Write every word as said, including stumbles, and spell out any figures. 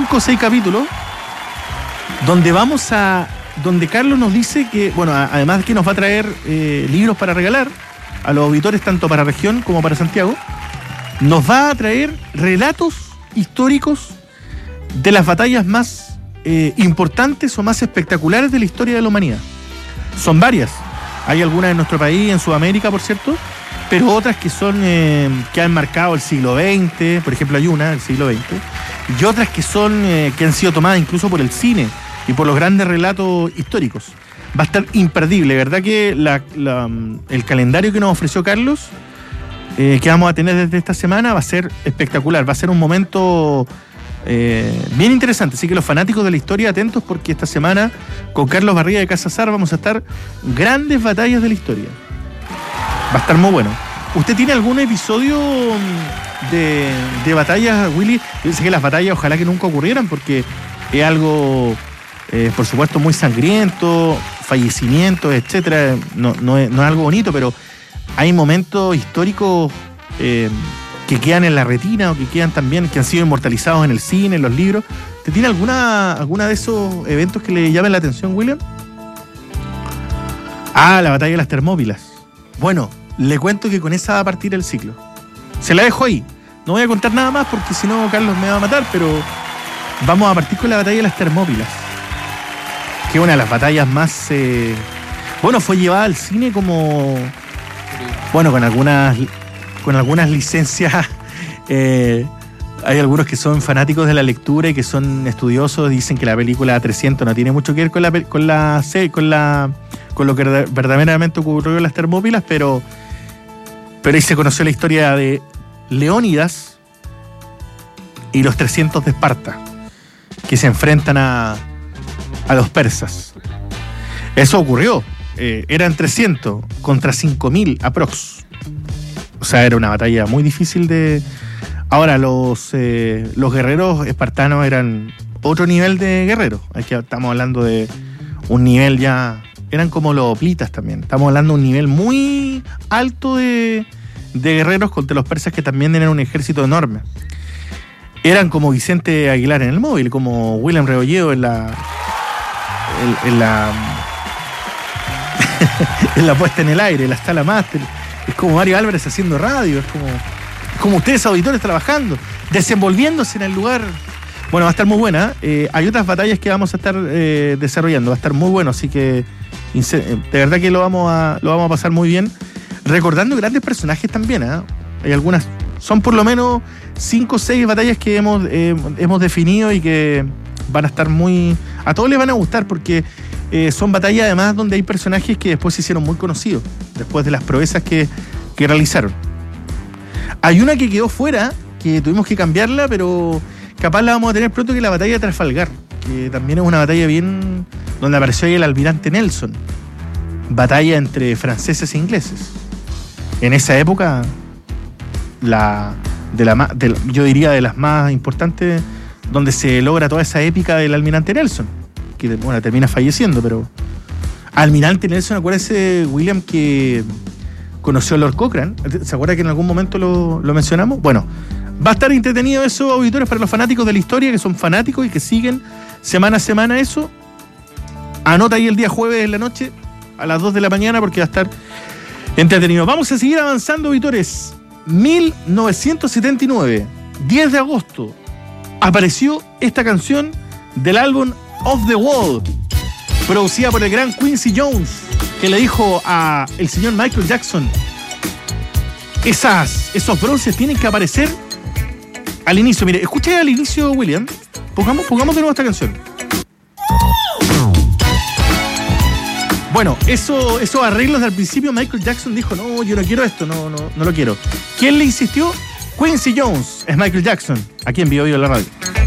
cinco o seis capítulos donde vamos a... donde Carlos nos dice que, bueno, a, además de que nos va a traer eh, libros para regalar a los auditores, tanto para región como para Santiago, nos va a traer relatos históricos de las batallas más eh, importantes o más espectaculares de la historia de la humanidad. Son varias. Hay algunas en nuestro país, en Sudamérica, por cierto, pero otras que son eh, que han marcado el siglo veinte, por ejemplo hay una del siglo veinte, y otras que son eh, que han sido tomadas incluso por el cine y por los grandes relatos históricos. Va a estar imperdible, ¿verdad? Que la, la, el calendario que nos ofreció Carlos, eh, que vamos a tener desde esta semana, va a ser espectacular, va a ser un momento eh, bien interesante. Así que los fanáticos de la historia, atentos, porque esta semana con Carlos Barría de Casa Sar vamos a estar grandes batallas de la historia. Va a estar muy bueno. ¿Usted tiene algún episodio de, de batallas, Willy? Yo sé que las batallas ojalá que nunca ocurrieran, porque es algo... Eh, por supuesto muy sangriento, fallecimientos, etcétera. No, no, es, no es algo bonito, pero hay momentos históricos eh, que quedan en la retina o que quedan también, que han sido inmortalizados en el cine, en los libros. ¿Te tiene alguna, alguna de esos eventos que le llamen la atención, William? Ah, la batalla de las Termópilas. Bueno, le cuento que con esa va a partir el ciclo. Se la dejo ahí. No voy a contar nada más porque si no Carlos me va a matar, pero vamos a partir con la batalla de las Termópilas, que es una de las batallas más... Eh, bueno, fue llevada al cine como... Bueno, con algunas con algunas licencias. Eh, hay algunos que son fanáticos de la lectura y que son estudiosos. Dicen que la película trescientos no tiene mucho que ver con la con la, con la con lo que verdaderamente ocurrió en las Termópilas, pero, pero ahí se conoció la historia de Leónidas y los trescientos de Esparta, que se enfrentan a... a los persas. Eso ocurrió. Eh, eran trescientos contra cinco mil aprox. O sea, era una batalla muy difícil de... Ahora, los, eh, los guerreros espartanos eran otro nivel de guerreros. Aquí estamos hablando de un nivel ya... Eran como los hoplitas también. Estamos hablando de un nivel muy alto de, de guerreros contra los persas, que también eran un ejército enorme. Eran como Vicente Aguilar en el móvil, como William Rebolledo en la... En, en la en la puesta en el aire, la sala máster. Es como Mario Álvarez haciendo radio, es como, es como ustedes auditores trabajando, desenvolviéndose en el lugar. Bueno, va a estar muy buena. Eh, hay otras batallas que vamos a estar eh, desarrollando, va a estar muy bueno, así que de verdad que lo vamos a, lo vamos a pasar muy bien, recordando grandes personajes también, ¿eh? Hay algunas, son por lo menos cinco o seis batallas que hemos, eh, hemos definido y que van a estar muy... A todos les van a gustar porque eh, son batallas además donde hay personajes que después se hicieron muy conocidos, después de las proezas que, que realizaron. Hay una que quedó fuera, que tuvimos que cambiarla, pero capaz la vamos a tener pronto, que es la batalla de Trafalgar, que también es una batalla bien... donde apareció ahí el almirante Nelson. Batalla entre franceses e ingleses. En esa época, la, de la, de, yo diría de las más importantes, donde se logra toda esa épica del almirante Nelson, que bueno, termina falleciendo, pero... Almirante Nelson, acuérdese, William, que conoció a Lord Cochrane. ¿Se acuerda que en algún momento lo, lo mencionamos? Bueno, va a estar entretenido eso, auditores, para los fanáticos de la historia, que son fanáticos y que siguen semana a semana eso. Anota ahí el día jueves en la noche, a las dos de la mañana, porque va a estar entretenido. Vamos a seguir avanzando, auditores. mil novecientos setenta y nueve, diez de agosto, apareció esta canción del álbum Off the Wall, producida por el gran Quincy Jones, que le dijo a el señor Michael Jackson: esas, esos bronces tienen que aparecer al inicio. Mire, escuché al inicio, William. Pongamos, pongamos de nuevo esta canción. Bueno, eso, esos arreglos al principio, Michael Jackson dijo: no, yo no quiero esto, no, no, no lo quiero. ¿Quién le insistió? Quincy Jones. Es Michael Jackson, aquí en Vivo Vivo la radio.